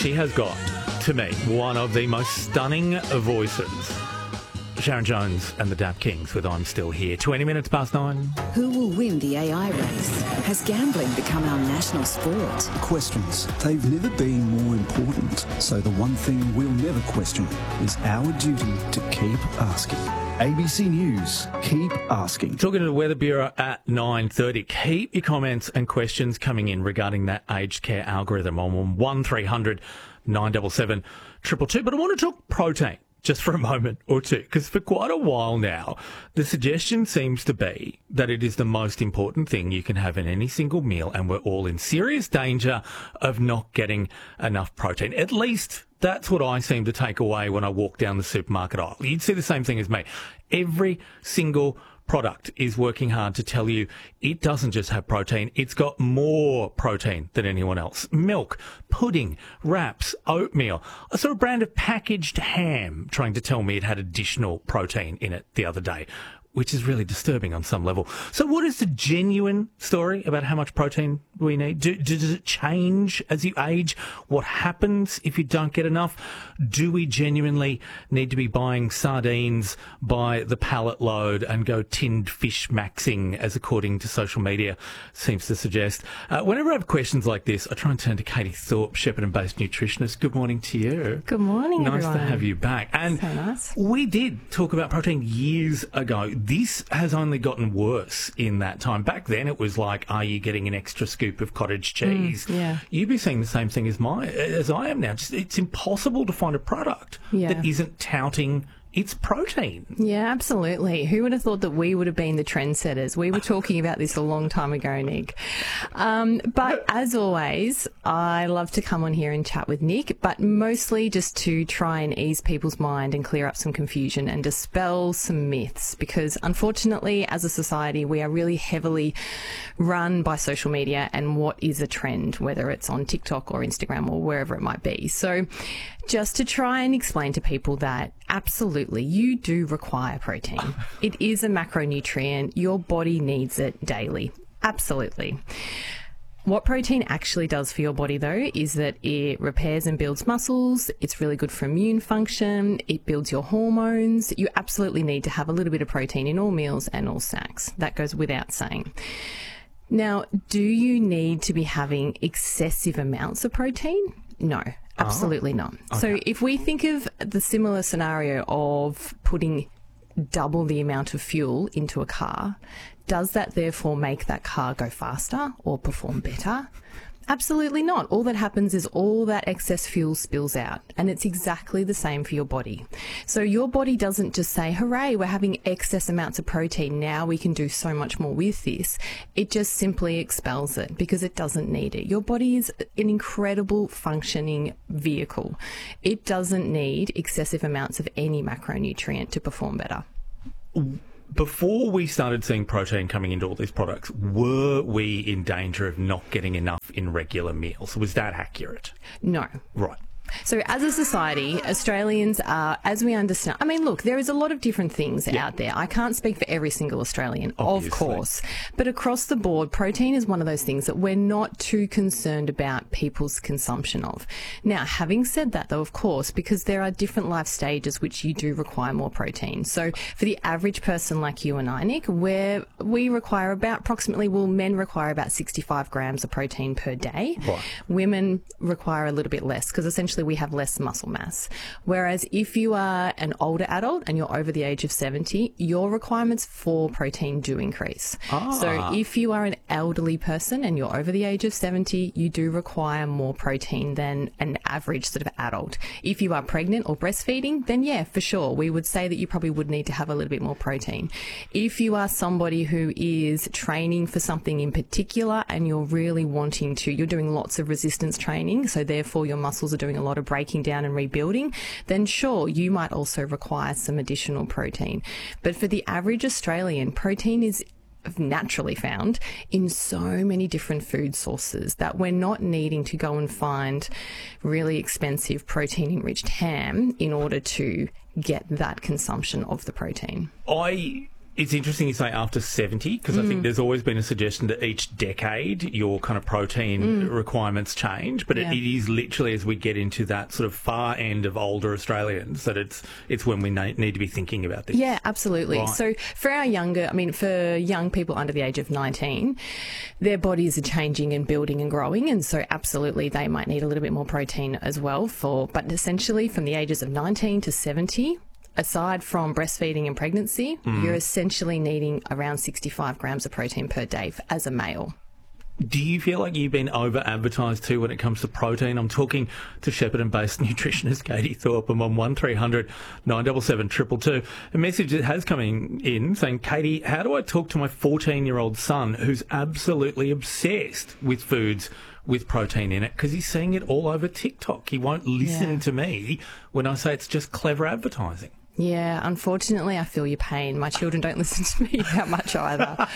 she has got, to me, one of the most stunning voices. Sharon Jones and the Dap Kings with I'm Still Here. 20 minutes past 9. Who will win the AI race? Has gambling become our national sport? Questions. They've never been more important. So the one thing we'll never question is our duty to keep asking. ABC News, keep asking. Talking to the Weather Bureau at 9:30. Keep your comments and questions coming in regarding that aged care algorithm on 1300 977 222. But I want to talk protein just for a moment or two, because for quite a while now, the suggestion seems to be that it is the most important thing you can have in any single meal, and we're all in serious danger of not getting enough protein. At least that's what I seem to take away when I walk down the supermarket aisle. You'd see the same thing as me. Every single product is working hard to tell you it doesn't just have protein, it's got more protein than anyone else. Milk, pudding, wraps, oatmeal. I saw a brand of packaged ham trying to tell me it had additional protein in it the other day, which is really disturbing on some level. So what is the genuine story about how much protein we need? Does it change as you age? What happens if you don't get enough? Do we genuinely need to be buying sardines by the pallet load and go tinned fish maxing, as according to social media seems to suggest? Whenever I have questions like this, I try and turn to Katie Thorpe, Shepparton-based nutritionist. Good morning to you. Good morning, everyone. Nice to have you back. And so nice. We did talk about protein years ago. This has only gotten worse in that time. Back then it was like, are you getting an extra scoop of cottage cheese? Yeah. You'd be saying the same thing as I am now. It's impossible to find a product that isn't touting its protein. Yeah, absolutely. Who would have thought that we would have been the trendsetters? We were talking about this a long time ago, Nick. But as always, I love to come on here and chat with Nick, but mostly just to try and ease people's mind and clear up some confusion and dispel some myths, because unfortunately, as a society, we are really heavily run by social media and what is a trend, whether it's on TikTok or Instagram or wherever it might be. So just to try and explain to people that absolutely you do require protein. It is a macronutrient. Your body needs it daily. Absolutely. What protein actually does for your body, though, is that it repairs and builds muscles. It's really good for immune function. It builds your hormones. You absolutely need to have a little bit of protein in all meals and all snacks. That goes without saying. Now, do you need to be having excessive amounts of protein? No. Absolutely not. Okay. So if we think of the similar scenario of putting double the amount of fuel into a car, does that therefore make that car go faster or perform better? Absolutely not. All that happens is all that excess fuel spills out, and it's exactly the same for your body. So your body doesn't just say, hooray, we're having excess amounts of protein, now we can do so much more with this. It just simply expels it because it doesn't need it. Your body is an incredible functioning vehicle. It doesn't need excessive amounts of any macronutrient to perform better. Before we started seeing protein coming into all these products, were we in danger of not getting enough in regular meals? Was that accurate? No. Right. So as a society, Australians are, as we understand, I mean, look, there is a lot of different things out there. I can't speak for every single Australian, obviously, of course. But across the board, protein is one of those things that we're not too concerned about people's consumption of. Now, having said that, though, of course, because there are different life stages which you do require more protein. So for the average person like you and I, Nick, where we require about approximately, well, men require about 65 grams of protein per day. Right. Women require a little bit less because essentially we have less muscle mass. Whereas if you are an older adult and you're over the age of 70, your requirements for protein do increase. So if you are an elderly person and you're over the age of 70, you do require more protein than an average sort of adult. If you are pregnant or breastfeeding, then yeah, for sure, we would say that you probably would need to have a little bit more protein. If you are somebody who is training for something in particular and you're really wanting to, you're doing lots of resistance training, so therefore your muscles are doing a lot of breaking down and rebuilding, then sure, you might also require some additional protein. But for the average Australian, protein is naturally found in so many different food sources that we're not needing to go and find really expensive protein-enriched ham in order to get that consumption of the protein. I It's interesting you say after 70, because I think there's always been a suggestion that each decade your kind of protein requirements change, but it is literally as we get into that sort of far end of older Australians that it's when we need to be thinking about this. Yeah, absolutely. Right. So for for young people under the age of 19, their bodies are changing and building and growing, and so absolutely they might need a little bit more protein as well. But essentially from the ages of 19 to 70, aside from breastfeeding and pregnancy, you're essentially needing around 65 grams of protein per day as a male. Do you feel like you've been over-advertised too when it comes to protein? I'm talking to Shepparton-based nutritionist Katie Thorpe. I'm on 1300 977 222. A message that has come in saying, Katie, how do I talk to my 14-year-old son who's absolutely obsessed with foods with protein in it, because he's seeing it all over TikTok? He won't listen to me when I say it's just clever advertising. Yeah, unfortunately, I feel your pain. My children don't listen to me that much either.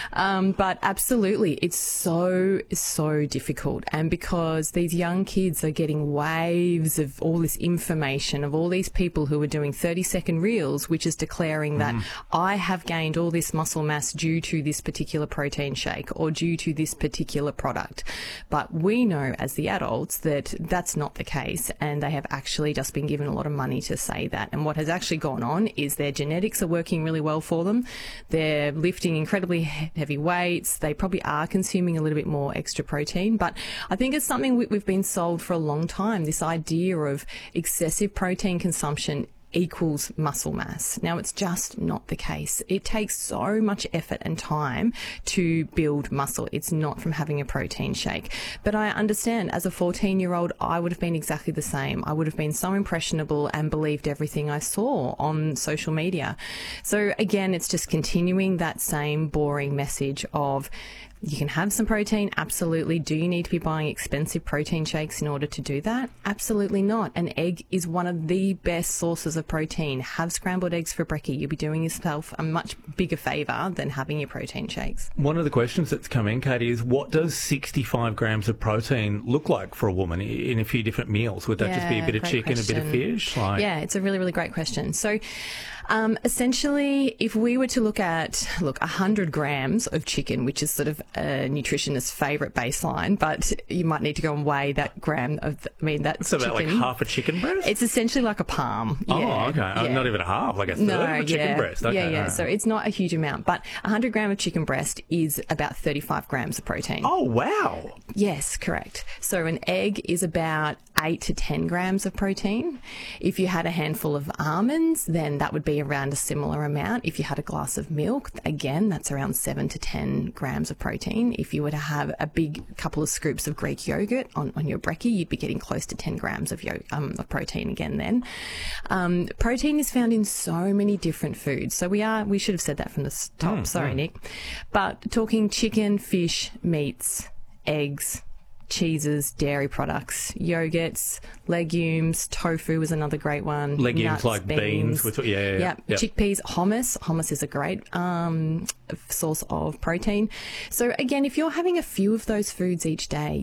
But absolutely, it's so difficult. And because these young kids are getting waves of all this information, of all these people who are doing 30-second reels, which is declaring that I have gained all this muscle mass due to this particular protein shake or due to this particular product. But we know as the adults that that's not the case, and they have actually just been given a lot of money to say that. And what has actually gone on is their genetics are working really well for them. They're lifting incredibly heavy weights. They probably are consuming a little bit more extra protein. But I think it's something we've been sold for a long time, this idea of excessive protein consumption equals muscle mass. Now, it's just not the case. It takes so much effort and time to build muscle. It's not from having a protein shake. But I understand, as a 14-year-old, I would have been exactly the same. I would have been so impressionable and believed everything I saw on social media. So again, it's just continuing that same boring message of, you can have some protein, absolutely. Do you need to be buying expensive protein shakes in order to do that? Absolutely not. An egg is one of the best sources of protein. Have scrambled eggs for brekkie. You'll be doing yourself a much bigger favour than having your protein shakes. One of the questions that's come in, Katie, is what does 65 grams of protein look like for a woman in a few different meals? Would that just be a bit of chicken, a bit of fish? Yeah, it's a really, really great question. So essentially, if we were to look 100 grams of chicken, which is sort of a nutritionist's favourite baseline, but you might need to go and weigh that gram of, that's so about chicken. like half a chicken breast? It's essentially like a palm. Oh, Yeah. okay. Yeah. Not even a half, like a third of a chicken breast. Okay, Yeah. right. So it's not a huge amount, but 100 gram of chicken breast is about 35 grams of protein. Oh, wow. Yes, correct. So an egg is about 8 to 10 grams of protein. If you had a handful of almonds, then that would be around a similar amount. If you had a glass of milk, again, that's around 7 to 10 grams of protein. If you were to have a big couple of scoops of Greek yogurt on your brekkie, you'd be getting close to 10 grams of protein again then. Protein is found in so many different foods. So we should have said that from the top. Sorry, Nick. But talking chicken, fish, meats, eggs, cheeses, dairy products, yogurts, legumes, tofu is another great one. Legumes nuts, like beans. Yep. Chickpeas, hummus. Hummus is a great source of protein. So again, if you're having a few of those foods each day,